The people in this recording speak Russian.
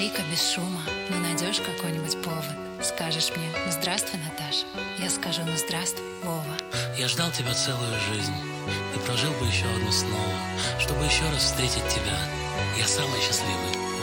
Тихо, без шума, но найдешь какой-нибудь повод. Скажешь мне: ну здравствуй, Наташа. Я скажу: ну здравствуй, Вова. Я ждал тебя целую жизнь и прожил бы еще одну снова, чтобы еще раз встретить тебя. Я самый счастливый.